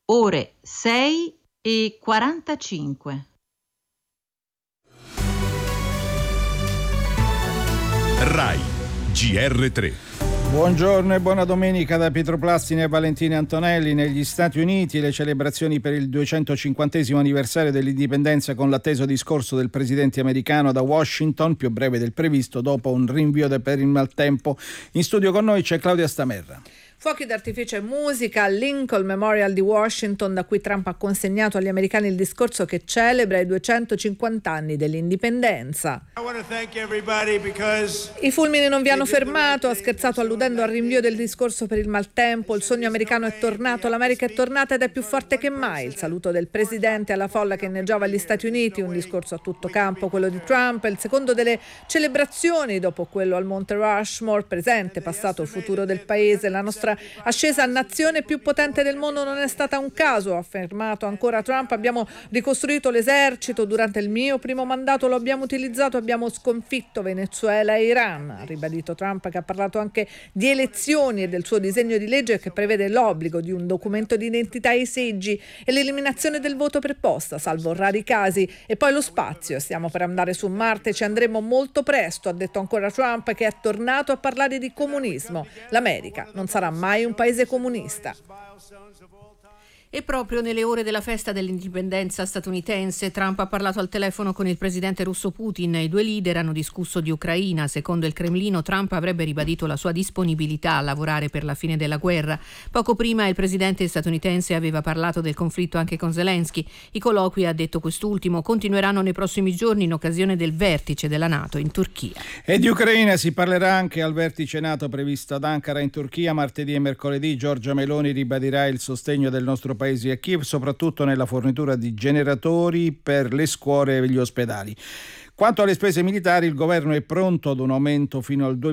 ore 6:45. RAI GR3. Buongiorno e buona domenica da Pietro Plastini e Valentina Antonelli. Negli Stati Uniti le celebrazioni per il 250° anniversario dell'indipendenza con l'atteso discorso del presidente americano da Washington, più breve del previsto dopo un rinvio per il maltempo. In studio con noi c'è Claudia Stamerra. Fuochi d'artificio e musica al Lincoln Memorial di Washington, da cui Trump ha consegnato agli americani il discorso che celebra i 250 anni dell'indipendenza. I fulmini non vi hanno fermato, ha scherzato alludendo al rinvio del discorso per il maltempo. Il sogno americano è tornato, l'America è tornata ed è più forte che mai. Il saluto del presidente alla folla che inneggiava agli Stati Uniti, un discorso a tutto campo, quello di Trump, il secondo delle celebrazioni dopo quello al Monte Rushmore, presente, passato, futuro del paese. La nostra ascesa a nazione più potente del mondo non è stata un caso, ha affermato ancora Trump. Abbiamo ricostruito l'esercito, durante il mio primo mandato lo abbiamo utilizzato, abbiamo sconfitto Venezuela e Iran, ha ribadito Trump, che ha parlato anche di elezioni e del suo disegno di legge che prevede l'obbligo di un documento di identità ai seggi e l'eliminazione del voto per posta, salvo rari casi. E poi lo spazio, stiamo per andare su Marte, ci andremo molto presto, ha detto ancora Trump, che è tornato a parlare di comunismo. L'America non sarà mai un paese comunista. E proprio nelle ore della festa dell'indipendenza statunitense, Trump ha parlato al telefono con il presidente russo Putin. I due leader hanno discusso di Ucraina. Secondo il Cremlino, Trump avrebbe ribadito la sua disponibilità a lavorare per la fine della guerra. Poco prima il presidente statunitense aveva parlato del conflitto anche con Zelensky. I colloqui, ha detto quest'ultimo, continueranno nei prossimi giorni in occasione del vertice della NATO in Turchia. E di Ucraina si parlerà anche al vertice NATO previsto ad Ankara in Turchia martedì e mercoledì. Giorgia Meloni ribadirà il sostegno del nostro paesi a Kiev, soprattutto nella fornitura di generatori per le scuole e gli ospedali. Quanto alle spese militari, il governo è pronto ad un aumento fino al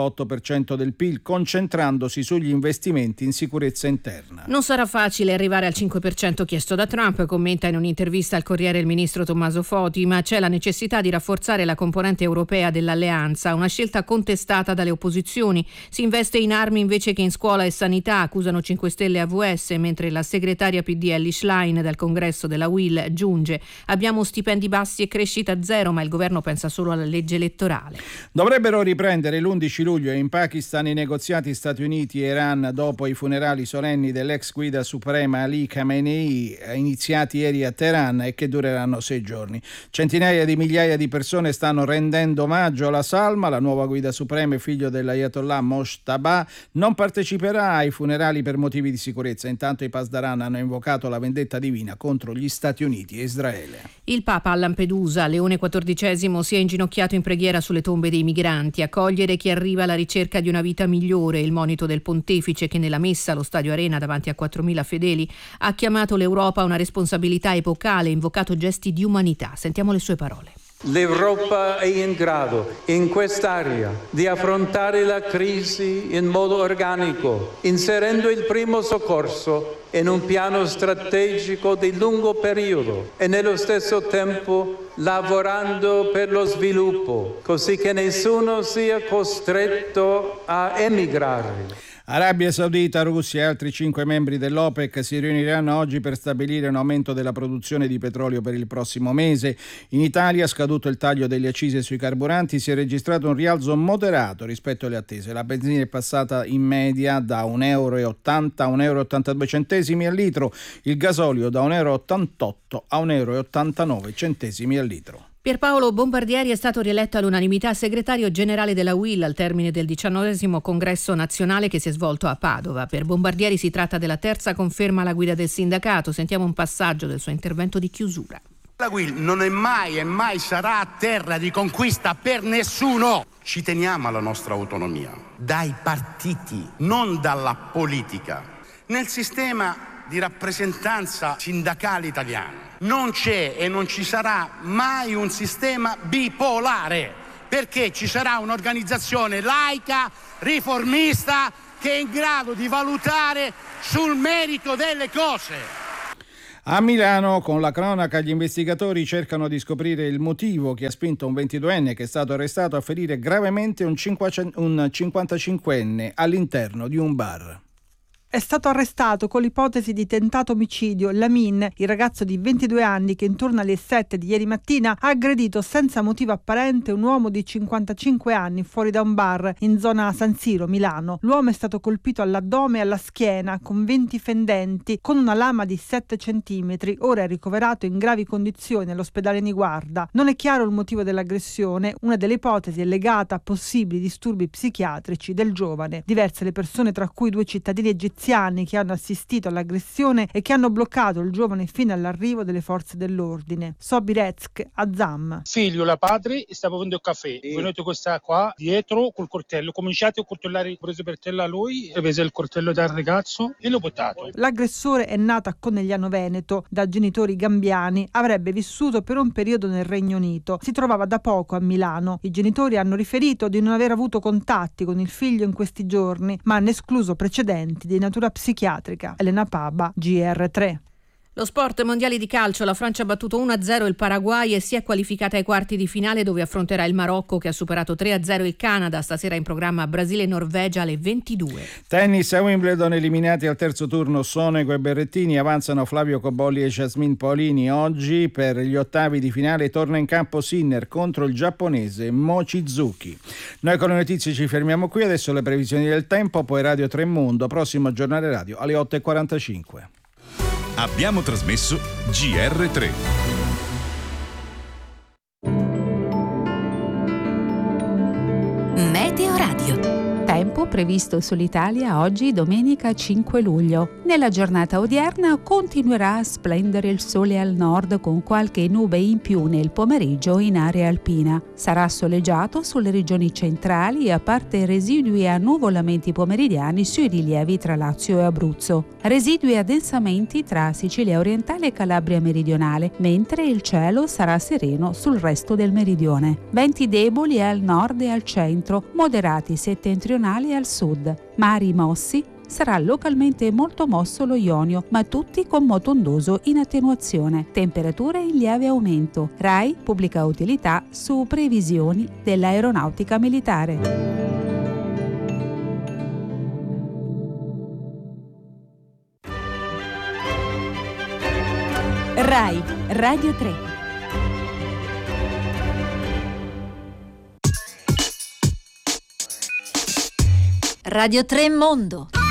2,8% del PIL, concentrandosi sugli investimenti in sicurezza interna. Non sarà facile arrivare al 5% chiesto da Trump, commenta in un'intervista al Corriere il ministro Tommaso Foti, ma c'è la necessità di rafforzare la componente europea dell'alleanza, una scelta contestata dalle opposizioni. Si investe in armi invece che in scuola e sanità, accusano 5 Stelle e AVS, mentre la segretaria PD Elly Schlein dal congresso della UIL aggiunge: abbiamo stipendi bassi e crescita zero, ma il governo pensa solo alla legge elettorale. Dovrebbero riprendere l'11 luglio in Pakistan i negoziati Stati Uniti e Iran dopo i funerali solenni dell'ex guida suprema Ali Khamenei, iniziati ieri a Teheran e che dureranno 6 giorni. Centinaia di migliaia di persone stanno rendendo omaggio alla salma. La nuova guida suprema e figlio dell'Ayatollah Moshtaba non parteciperà ai funerali per motivi di sicurezza. Intanto i Pasdaran hanno invocato la vendetta divina contro gli Stati Uniti e Israele. Il Papa a Lampedusa, Leone XIV, si è inginocchiato in preghiera sulle tombe dei migranti. Accogliere chi arriva alla ricerca di una vita migliore, il monito del pontefice, che nella messa allo Stadio Arena davanti a 4.000 fedeli ha chiamato l'Europa a una responsabilità epocale e invocato gesti di umanità. Sentiamo le sue parole. L'Europa è in grado, in quest'area, di affrontare la crisi in modo organico, inserendo il primo soccorso in un piano strategico di lungo periodo e nello stesso tempo lavorando per lo sviluppo, così che nessuno sia costretto a emigrare. Arabia Saudita, Russia e altri 5 membri dell'OPEC si riuniranno oggi per stabilire un aumento della produzione di petrolio per il prossimo mese. In Italia, scaduto il taglio delle accise sui carburanti, si è registrato un rialzo moderato rispetto alle attese. La benzina è passata in media da 1,80 € a 1,82 € al litro, il gasolio da 1,88 € a 1,89 € al litro. Pierpaolo Bombardieri è stato rieletto all'unanimità segretario generale della UIL al termine del 19° congresso nazionale che si è svolto a Padova. Per Bombardieri si tratta della terza conferma alla guida del sindacato. Sentiamo un passaggio del suo intervento di chiusura. La UIL non è mai e mai sarà terra di conquista per nessuno. Ci teniamo alla nostra autonomia, dai partiti, non dalla politica. Nel sistema di rappresentanza sindacale italiano non c'è e non ci sarà mai un sistema bipolare, perché ci sarà un'organizzazione laica, riformista, che è in grado di valutare sul merito delle cose. A Milano, con la cronaca, gli investigatori cercano di scoprire il motivo che ha spinto un 22enne che è stato arrestato a ferire gravemente un 55enne all'interno di un bar. È stato arrestato con l'ipotesi di tentato omicidio Lamin, il ragazzo di 22 anni che intorno alle 7 di ieri mattina ha aggredito senza motivo apparente un uomo di 55 anni fuori da un bar in zona San Siro, Milano. L'uomo è stato colpito all'addome e alla schiena con 20 fendenti con una lama di 7 centimetri. Ora è ricoverato in gravi condizioni all'ospedale Niguarda. Non è chiaro il motivo dell'aggressione. Una delle ipotesi è legata a possibili disturbi psichiatrici del giovane. Diverse le persone, tra cui 2 cittadini egiziani che hanno assistito all'aggressione e che hanno bloccato il giovane fino all'arrivo delle forze dell'ordine. Sobirezk Azam. Figlio, la padre, stava bevendo il caffè. È venuto questa qua dietro col coltello. Cominciate a coltellare, preso per terra lui, e prese il coltello dal ragazzo e l'ho buttato. L'aggressore è nato a Conegliano Veneto da genitori gambiani. Avrebbe vissuto per un periodo nel Regno Unito. Si trovava da poco a Milano. I genitori hanno riferito di non aver avuto contatti con il figlio in questi giorni, ma hanno escluso precedenti di natura psichiatrica. Elena Paba, GR3. Lo sport, mondiali di calcio, la Francia ha battuto 1-0 il Paraguay e si è qualificata ai quarti di finale, dove affronterà il Marocco, che ha superato 3-0 il Canada. Stasera in programma Brasile e Norvegia alle 22. Tennis a Wimbledon, eliminati al terzo turno Sonego e Berrettini, avanzano Flavio Cobolli e Jasmine Paolini. Oggi per gli ottavi di finale torna in campo Sinner contro il giapponese Mochizuki. Noi con le notizie ci fermiamo qui, adesso le previsioni del tempo, poi Radio 3 Mondo, prossimo giornale radio alle 8:45. Abbiamo trasmesso GR3. Meteo Radio. Tempo previsto sull'Italia oggi domenica 5 luglio. Nella giornata odierna continuerà a splendere il sole al nord con qualche nube in più nel pomeriggio in area alpina. Sarà soleggiato sulle regioni centrali, a parte residui a nuvolamenti pomeridiani sui rilievi tra Lazio e Abruzzo. Residui addensamenti tra Sicilia orientale e Calabria meridionale, mentre il cielo sarà sereno sul resto del meridione. Venti deboli al nord e al centro, moderati settentrionali al sud. Mari mossi, sarà localmente molto mosso lo Ionio, ma tutti con moto ondoso in attenuazione. Temperature in lieve aumento. RAI pubblica utilità su previsioni dell'aeronautica militare. RAI Radio 3. Radio 3 Mondo.